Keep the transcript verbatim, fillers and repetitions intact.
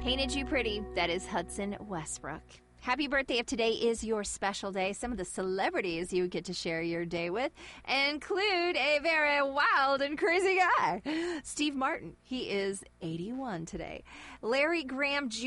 Painted You Pretty. That is Hudson Westbrook. Happy birthday if today is your special day. Some of the celebrities you get to share your day with include a very wild and crazy guy. Steve Martin, he is eighty-one today. Larry Graham Junior